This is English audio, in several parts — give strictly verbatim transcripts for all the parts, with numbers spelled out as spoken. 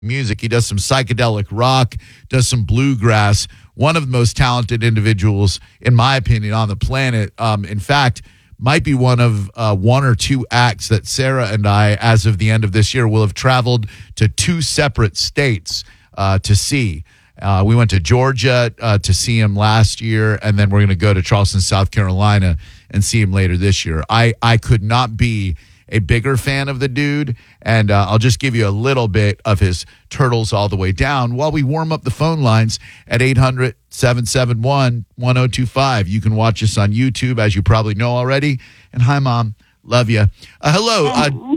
music. He does some psychedelic rock, does some bluegrass. One of the most talented individuals, in my opinion, on the planet. Um, in fact, might be one of uh, one or two acts that Sarah and I, as of the end of this year, will have traveled to two separate states uh, to see. Uh, we went to Georgia uh, to see him last year, and then we're going to go to Charleston, South Carolina, and see him later this year. I, I could not be a bigger fan of the dude, and uh, I'll just give you a little bit of his Turtles All the Way Down while we warm up the phone lines at eight hundred, seven seven one, one oh two five. You can watch us on YouTube, as you probably know already. And hi, Mom. Love you. Uh, hello. Uh,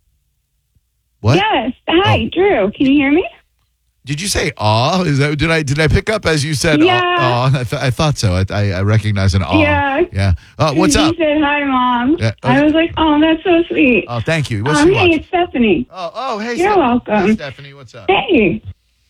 what? Yes. Hi, oh. Drew. Can you hear me? Did you say aw? Is that did I did I pick up as you said? Yeah. Aw. I, th- I thought so. I, I I recognize an aw. Yeah. Yeah. Uh, what's you up? You said hi, Mom. Yeah, okay. I was like, oh, that's so sweet. Oh, thank you. What's Um, you hey, watch? it's Stephanie. Oh, oh, hey. You're Steph- welcome. Hey, Stephanie, what's up? Hey.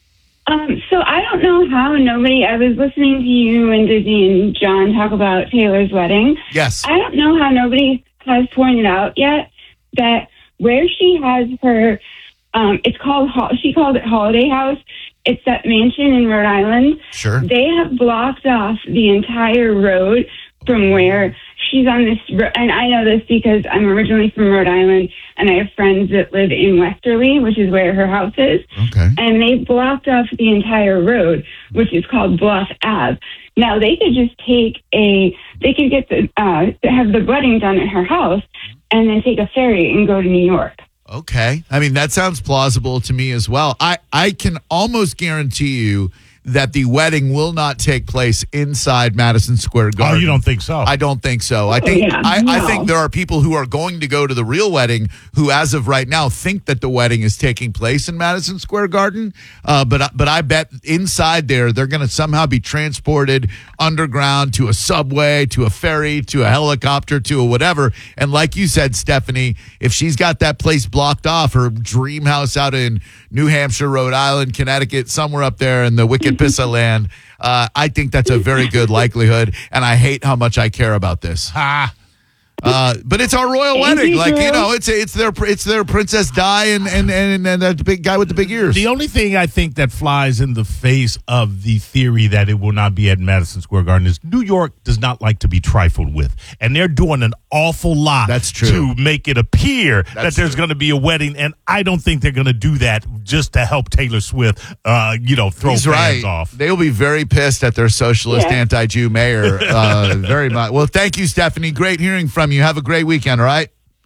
Um, so I don't know how nobody, I was listening to you and Dizzy and John talk about Taylor's wedding. Yes. I don't know how nobody has pointed out yet that where she has her, um, it's called, she called it Holiday House. It's that mansion in Rhode Island. Sure. They have blocked off the entire road from where she's on this, ro- and I know this because I'm originally from Rhode Island, and I have friends that live in Westerly, which is where her house is. Okay. And they blocked off the entire road, which is called Bluff Ave. Now, they could just take a, they could get the, uh, have the wedding done at her house, and then take a ferry and go to New York. Okay. I mean, that sounds plausible to me as well. I, I can almost guarantee you that the wedding will not take place inside Madison Square Garden. Oh, you don't think so? I don't think so. I think yeah, I, no. I think there are people who are going to go to the real wedding who, as of right now, think that the wedding is taking place in Madison Square Garden. Uh, but but I bet inside there, they're going to somehow be transported underground to a subway, to a ferry, to a helicopter, to a whatever. And like you said, Stephanie, if she's got that place blocked off, her dream house out in New Hampshire, Rhode Island, Connecticut, somewhere up there in the wicked Pissa land, uh, I think that's a very good likelihood, and I hate how much I care about this. Ha! Uh, but it's our royal Thank wedding, you, like you Drew. know, it's it's their it's their Princess Di and and and, and that big guy with the big ears. The only thing I think that flies in the face of the theory that it will not be at Madison Square Garden is New York does not like to be trifled with, and they're doing an awful lot That's true. to make it appear That's that there's true. going to be a wedding, and I don't think they're going to do that just to help Taylor Swift, uh, you know, throw He's fans right. off. They will be very pissed at their socialist Yeah. anti-Jew mayor. Uh, very much. Well, thank you, Stephanie. Great hearing from you. Have a great weekend. All right.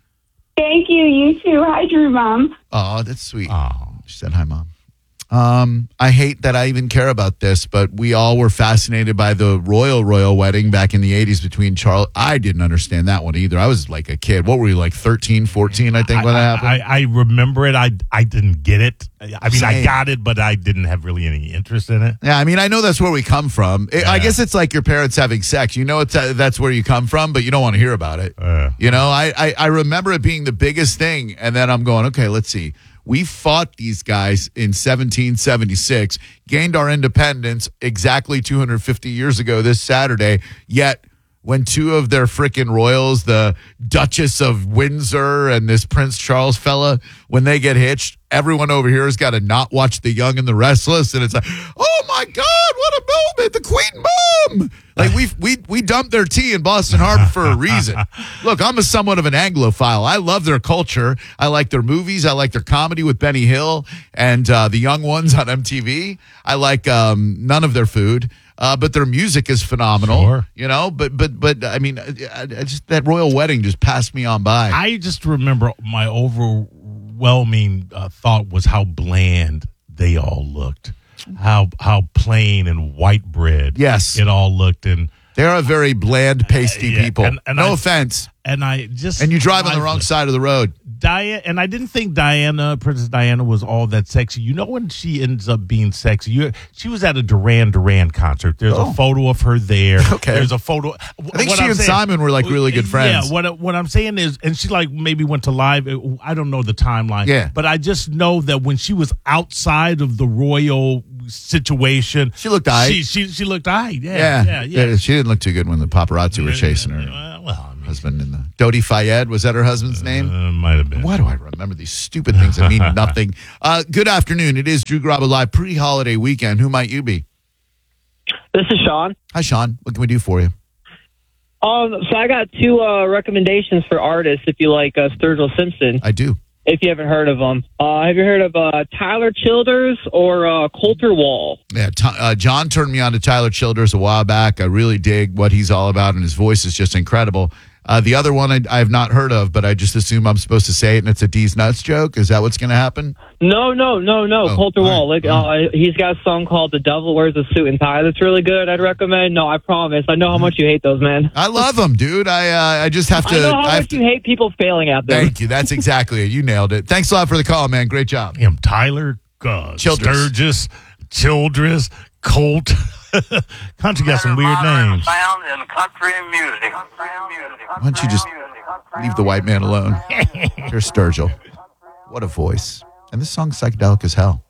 Thank you. You too. Hi, Drew, Mom. Oh, that's sweet. Oh. She said hi, Mom. Um, I hate that I even care about this, but we all were fascinated by the royal royal wedding back in the eighties between Charles. I didn't understand that one either. I was like a kid. What were you, like thirteen, fourteen, I think, when that happened? I, I remember it. I I didn't get it. I mean, Same. I got it, but I didn't have really any interest in it. Yeah, I mean, I know that's where we come from. It, I Yeah. guess it's like your parents having sex. You know, it's uh, that's where you come from, but you don't want to hear about it. Uh. You know, I, I I remember it being the biggest thing, and then I'm going, okay, let's see. We fought these guys in seventeen seventy-six, gained our independence exactly two hundred fifty years ago this Saturday, yet when two of their frickin' royals, the Duchess of Windsor and this Prince Charles fella, when they get hitched, everyone over here has got to not watch The Young and the Restless, and it's like, oh my God, what a moment, the Queen Mom! Like we we we dumped their tea in Boston Harbor for a reason. Look, I'm a somewhat of an Anglophile. I love their culture. I like their movies. I like their comedy with Benny Hill and uh, the young ones on M T V. I like um, none of their food. Uh, but their music is phenomenal, Sure. you know. But but but I mean, I, I just that royal wedding just passed me on by. I just remember my overwhelming uh, thought was how bland they all looked, how how plain and white bread. Yes. it all looked, and They're a very bland, pasty yeah, people. and- and no I- offense. and I just And you drive on the I- wrong side of the road. Diana, and I didn't think Diana, Princess Diana, was all that sexy. You know when she ends up being sexy? You, she was at a Duran Duran concert. There's Oh. a photo of her there. Okay. There's a photo. I think she and Simon were like really good friends. Yeah. What what I'm saying is, and she like maybe went to live. I don't know the timeline. Yeah. But I just know that when she was outside of the royal situation, She looked aight. She she, she looked aight. Yeah. Yeah. Yeah. Yeah. She didn't look too good when the paparazzi were chasing her. Uh, well, I husband in the Dodi Fayed, was that her husband's name? Uh, might have been. Why do I remember these stupid things that mean nothing? Uh, good afternoon. It is Drew Garabo Live pre-holiday weekend. Who might you be? This is Sean. Hi, Sean. What can we do for you? Um, so I got two uh, recommendations for artists if you like uh, Sturgill Simpson, I do. if you haven't heard of them. Uh, have you heard of uh, Tyler Childers or uh, Coulter Wall? Yeah, t- uh, John turned me on to Tyler Childers a while back. I really dig what he's all about, and his voice is just incredible. Uh, the other one I, I have not heard of, but I just assume I'm supposed to say it, and it's a D's Nuts joke. Is that what's going to happen? No, no, no, no. Oh, Coulter all Wall. right. Like, uh, he's got a song called The Devil Wears a Suit and Tie that's really good. I'd recommend. No, I promise. I know how much you hate those, man. I love him, dude. I uh, I just have to. I know how I have much to- you hate people failing at them. Thank you. That's exactly it. You nailed it. Thanks a lot for the call, man. Great job. Him, Tyler, uh, Childress. Sturgis, Childress, Colt. Country got some weird names. Sound in country music. Why don't you just leave the white man alone? Here's Sturgill. What a voice. And this song's psychedelic as hell.